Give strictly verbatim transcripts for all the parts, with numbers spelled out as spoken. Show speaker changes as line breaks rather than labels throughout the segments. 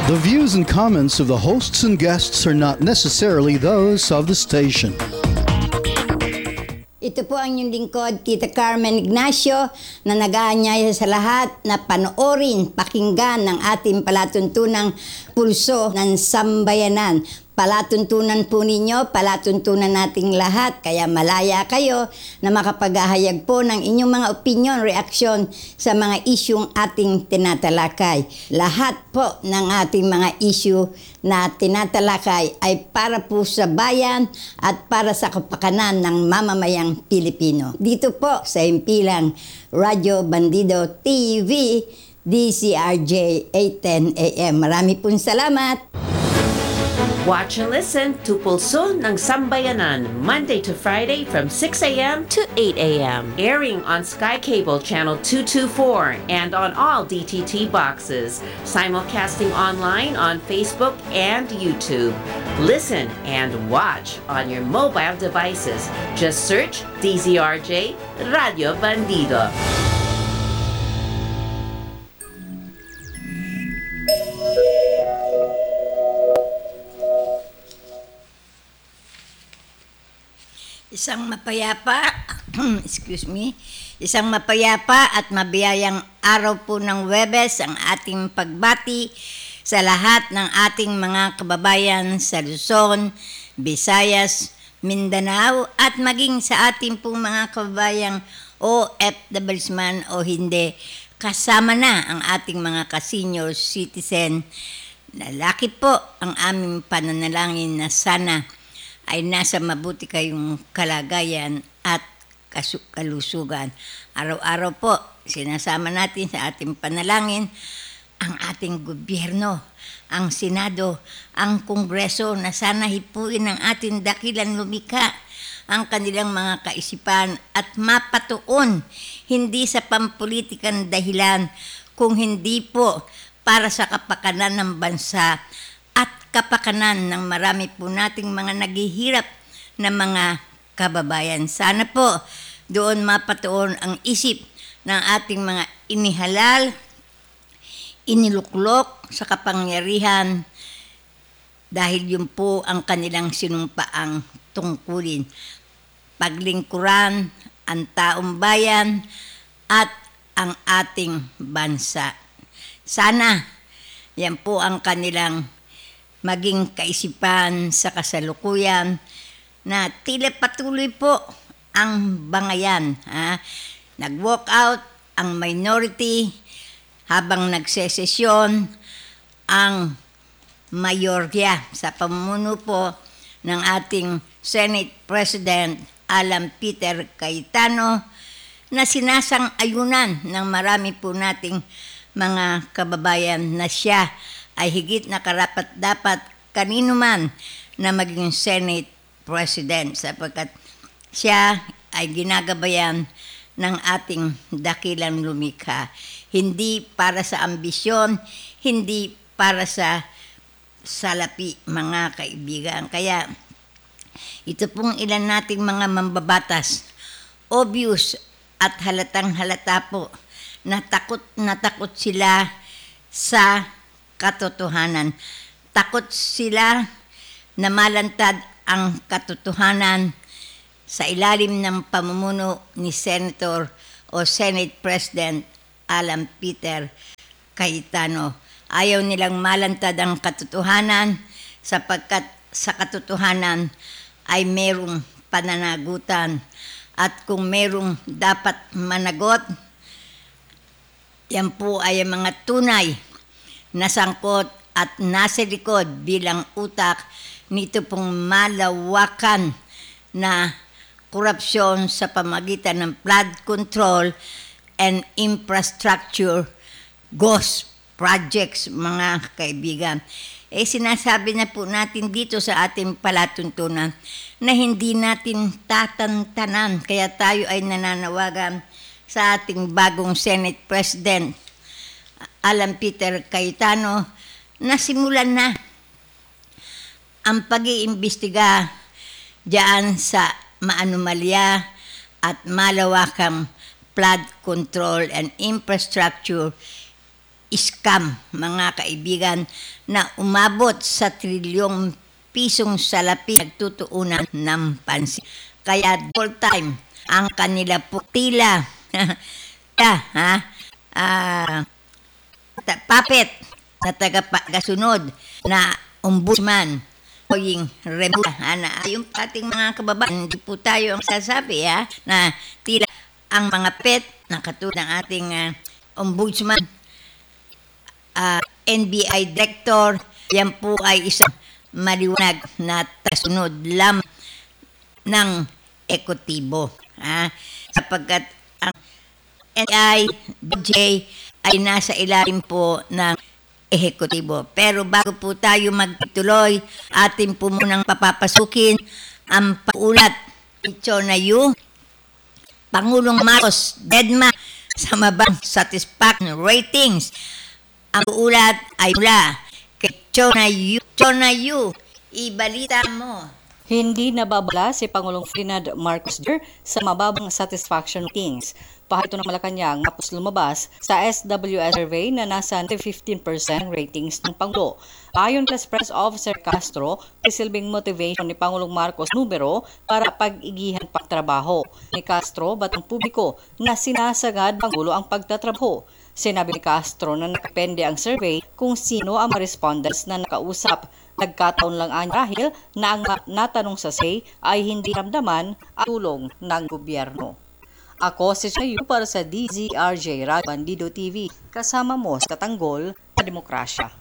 The views and comments of the hosts and guests are not necessarily those of the station.
Ito po ang inyong lingkod, Tita Carmen Ignacio, na nag-aanyaya sa lahat na panoorin, pakinggan ng ating palatuntunang pulso ng sambayanan. Palatuntunan po ninyo, palatuntunan nating lahat, kaya malaya kayo na makapaghahayag po ng inyong mga opinion, reaksyon sa mga isyong ating tinatalakay. Lahat po ng ating mga issue na tinatalakay ay para po sa bayan at para sa kapakanan ng mamamayang Pilipino. Dito po sa himpilang Radyo Bandido T V, D C R J eight ten A M. Marami pong salamat.
Watch and listen to Pulso ng Sambayanan, Monday to Friday from six a.m. to eight a.m. Airing on Sky Cable Channel two twenty-four and on all D T T boxes. Simulcasting online on Facebook and YouTube. Listen and watch on your mobile devices. Just search D Z R J Radio Bandido.
Isang mapayapa, excuse me, isang mapayapa at mabiyayang araw po ng Huwebes ang ating pagbati sa lahat ng ating mga kababayan sa Luzon, Visayas, Mindanao at maging sa ating pong mga kababayang O F W man o hindi, kasama na ang ating mga ka-senior citizen. Lalaki po ang aming pananalangin na sana ay nasa mabuti kayong kalagayan at kalusugan. Araw-araw po, sinasama natin sa ating panalangin ang ating gobyerno, ang Senado, ang Kongreso na sana hipuin ng ating dakilang lumikha ang kanilang mga kaisipan at mapatuon, hindi sa pampolitikang dahilan, kung hindi po para sa kapakanan ng bansa at kapakanan ng marami po nating mga naghihirap na mga kababayan. Sana po doon mapatuon ang isip ng ating mga inihalal, iniluklok sa kapangyarihan dahil yun po ang kanilang sinumpaang tungkulin. Paglingkuran ang taong bayan at ang ating bansa. Sana yan po ang kanilang maging kaisipan sa kasalukuyan na tila patuloy po ang bangayan. Ha? Nag-walk out ang minority habang nagsesesyon ang mayorya sa pamumuno po ng ating Senate President Alan Peter Cayetano na sinasang-ayunan ng marami po nating mga kababayan na siya ay higit na karapat-dapat kanino man na maging Senate President sapagkat siya ay ginagabayan ng ating dakilang lumikha. Hindi para sa ambisyon, hindi para sa salapi, mga kaibigan. Kaya ito pong ilan nating mga mambabatas, obvious at halatang halata po na takot na takot sila sa katotohanan. Takot sila na malantad ang katotohanan sa ilalim ng pamumuno ni Senator o Senate President Alan Peter Cayetano. Ayaw nilang malantad ang katotohanan sapagkat sa katotohanan ay merong pananagutan at kung merong dapat managot, yan po ay mga tunay nasangkot at nasa likod bilang utak nito pong malawakan na korupsyon sa pamagitan ng flood control and infrastructure ghost projects, mga kaibigan. Eh sinasabi na po natin dito sa ating palatuntunan na hindi natin tatantanan, kaya tayo ay nananawagan sa ating bagong Senate President Alan Peter Cayetano na simulan na ang pag-iimbestiga diyan sa maanomalya at malawakang flood control and infrastructure scam, mga kaibigan, na umabot sa trilyong pisong salapi nagtutuunan ng pansin. Kaya all time ang kanila po tila yeah, ha? Ah, ta- puppet na tagapagasunod na ombudsman o yung remuda. Na yung ating mga kababayan, hindi po tayo ang sasabi ha, na tila ang mga pet na katulad ng ating ah, ombudsman, ah, N B I director, yan po ay isang maliwanag na tasunod lam ng ekotibo. Ha? Sapagkat ang N B I, D J ay nasa ilalim po ng ehekutibo. Pero bago po tayo magtuloy, atin po munang papapasukin ang paulat ni Chona Yu, Pangulong Marcos, deadma sa mabang satisfaction ratings. Ang uulat ay mula kay Chona Yu. Chona Yu, ibalita mo.
Hindi nababala si Pangulong Ferdinand Marcos Junior sa mababang satisfaction ratings. Pahito ng Malacanang tapos lumabas sa S W S survey na nasa fifteen percent ratings ng Pangulo. Ayon kay Press Officer Castro, isilbing motivation ni Pangulong Marcos numero para pag-igihan pagtrabaho. Ni Castro, batang publiko na sinasagad Pangulo ang pagtatrabaho. Sinabi ni Castro na nakapende ang survey kung sino ang respondents na nakausap. Nagkataon lang ang dahil na ang natanong sa S A ay hindi ramdaman ang tulong ng gobyerno. Ako si Chayu para sa D Z R J Radio Bandido T V. Kasama mo sa Katanggol na Demokrasya.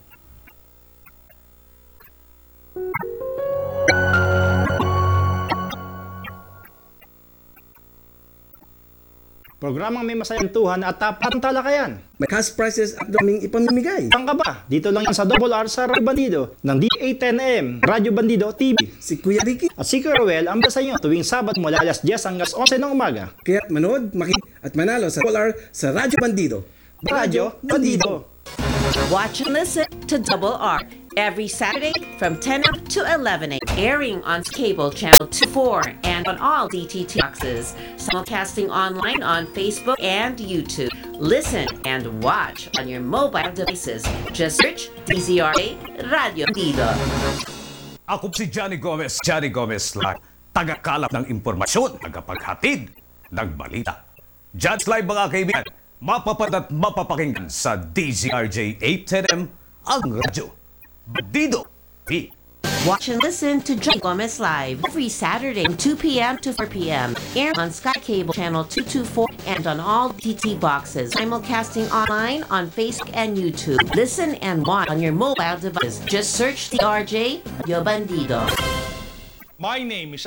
Programang may masayantuhan at tapat ng talakayan.
May cash prizes at daming ipamimigay.
Saan ka ba? Dito lang yan sa Double R sa Radyo Bandido ng D eight ten A M, Radyo Bandido T V.
Si Kuya Ricky.
At si Kuya Ruel ang basa nyo tuwing Sabat mula alas diyes hanggang onse ng umaga.
Kaya manood, makinig at manalo sa Double R sa Radyo Bandido.
Radyo Bandido.
Watch and listen to Double R every Saturday from ten a.m. to eleven a.m. Airing on cable channel two four and on all D T T boxes. Simulcasting online on Facebook and YouTube. Listen and watch on your mobile devices. Just search D Z R A Radio Bandido.
Ako si Johnny Gomez, Johnny Gomez lang, tagakalap ng impormasyon, tagapaghatid ng balita. Judge Live mga kaibigan, mapapad at mapapakinggan sa D Z R J eight ten A M ang radyo Bandido T V.
Watch and listen to Johnny Gomez Live every Saturday from two p.m. to four p.m. Airing on Sky Cable Channel two twenty-four and on all D T T boxes. Simulcasting online on Facebook and YouTube. Listen and watch on your mobile devices. Just search the R J Radio Bandido.
My name is